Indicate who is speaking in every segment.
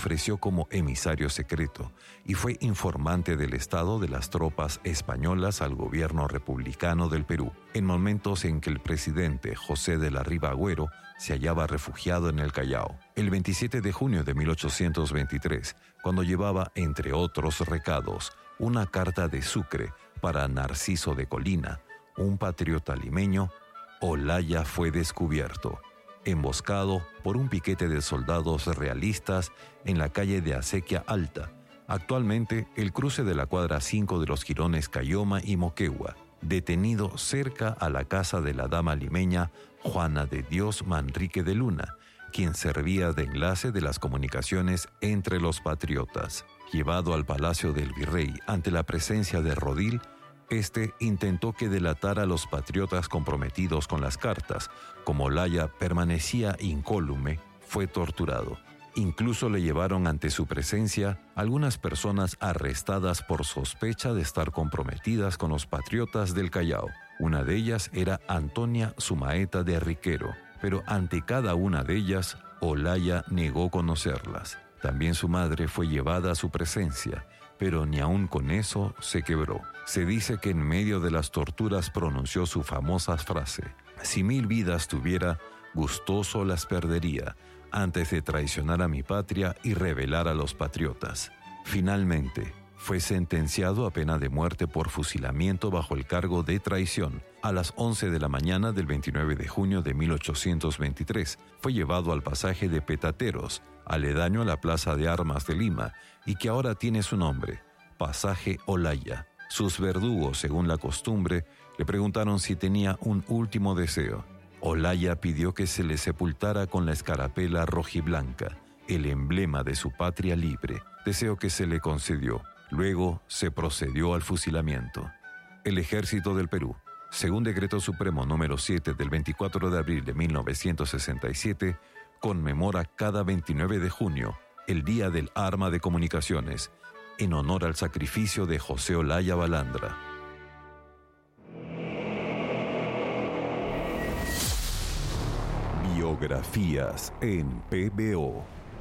Speaker 1: ofreció como emisario secreto y fue informante del estado de las tropas españolas al gobierno republicano del Perú, en momentos en que el presidente José de la Riva Agüero se hallaba refugiado en el Callao. El 27 de junio de 1823, cuando llevaba, entre otros recados, una carta de Sucre para Narciso de Colina, un patriota limeño, Olaya fue descubierto, emboscado por un piquete de soldados realistas en la calle de Acequia Alta, actualmente el cruce de la cuadra 5 de los jirones Cayoma y Moquegua, detenido cerca a la casa de la dama limeña Juana de Dios Manrique de Luna, quien servía de enlace de las comunicaciones entre los patriotas. Llevado al palacio del virrey ante la presencia de Rodil, este intentó que delatara a los patriotas comprometidos con las cartas. Como Olaya permanecía incólume, fue torturado. Incluso le llevaron ante su presencia algunas personas arrestadas por sospecha de estar comprometidas con los patriotas del Callao. Una de ellas era Antonia Sumaeta de Riquero, pero ante cada una de ellas, Olaya negó conocerlas. También su madre fue llevada a su presencia, pero ni aun con eso se quebró. Se dice que en medio de las torturas pronunció su famosa frase: «Si 1000 vidas tuviera, gustoso las perdería, antes de traicionar a mi patria y rebelar a los patriotas». Finalmente, fue sentenciado a pena de muerte por fusilamiento bajo el cargo de traición. A las 11 de la mañana del 29 de junio de 1823, fue llevado al pasaje de Petateros, aledaño a la Plaza de Armas de Lima, y que ahora tiene su nombre, Pasaje Olaya. Sus verdugos, según la costumbre, le preguntaron si tenía un último deseo. Olaya pidió que se le sepultara con la escarapela rojiblanca, el emblema de su patria libre, deseo que se le concedió. Luego se procedió al fusilamiento. El Ejército del Perú, según Decreto Supremo número 7 del 24 de abril de 1967, conmemora cada 29 de junio el Día del Arma de Comunicaciones, en honor al sacrificio de José Olaya Balandra. Biografías en PBO.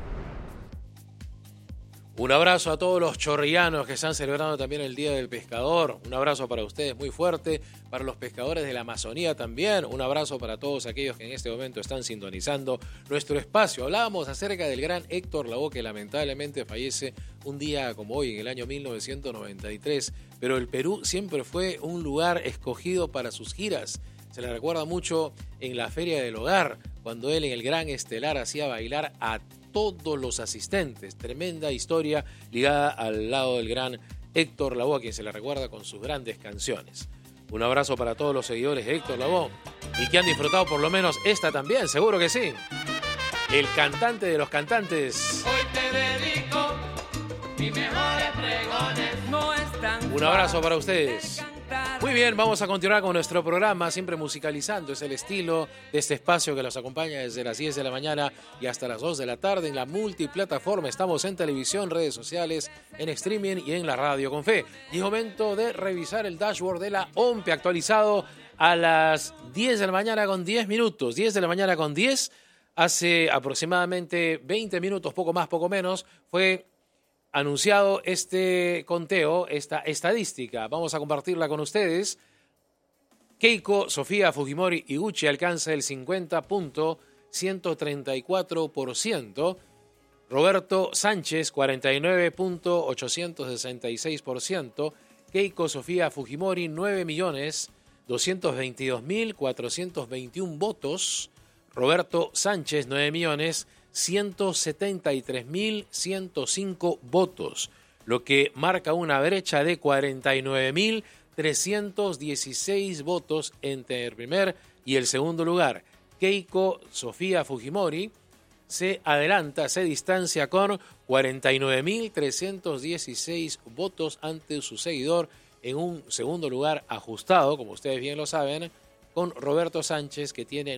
Speaker 2: Un abrazo a todos los chorrianos que están celebrando también el Día del Pescador. Un abrazo para ustedes muy fuerte, para los pescadores de la Amazonía también. Un abrazo para todos aquellos que en este momento están sintonizando nuestro espacio. Hablábamos acerca del gran Héctor Lavoe, que lamentablemente fallece un día como hoy, en el año 1993. Pero el Perú siempre fue un lugar escogido para sus giras. Se le recuerda mucho en la Feria del Hogar, cuando él en el Gran Estelar hacía bailar a todos los asistentes. Tremenda historia ligada al lado del gran Héctor Lavoe, a quien se le recuerda con sus grandes canciones. Un abrazo para todos los seguidores de Héctor Lavoe y que han disfrutado por lo menos esta también, seguro que sí. El cantante de los cantantes.
Speaker 3: Hoy te dedico mis mejores pregones. No están.
Speaker 2: Un abrazo para ustedes. Muy bien, vamos a continuar con nuestro programa, siempre musicalizando. Es el estilo de este espacio que los acompaña desde las 10 de la mañana y hasta las 2 de la tarde en la multiplataforma. Estamos en televisión, redes sociales, en streaming y en la radio con fe. Y es momento de revisar el dashboard de la OMPE, actualizado a las 10 de la mañana con 10 minutos. 10 de la mañana con 10. Hace aproximadamente 20 minutos, poco más, poco menos, fue anunciado este conteo, esta estadística. Vamos a compartirla con ustedes. Keiko Sofía Fujimori Iguchi alcanza el 50.134%. Roberto Sánchez, 49.866%. Keiko Sofía Fujimori, 9.222.421 votos. Roberto Sánchez, 9.173.105 votos, lo que marca una brecha de 49.316 votos entre el primer y el segundo lugar. Keiko Sofía Fujimori se adelanta, se distancia con 49.316 votos ante su seguidor en un segundo lugar ajustado, como ustedes bien lo saben, con Roberto Sánchez, que tiene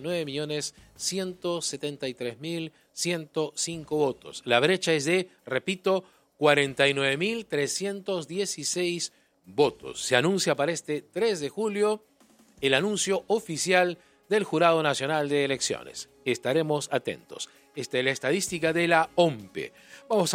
Speaker 2: 9.173.105 votos. La brecha es de, repito, 49.316 votos. Se anuncia para este 3 de julio el anuncio oficial del Jurado Nacional de Elecciones. Estaremos atentos. Esta es la estadística de la OMPE. Vamos a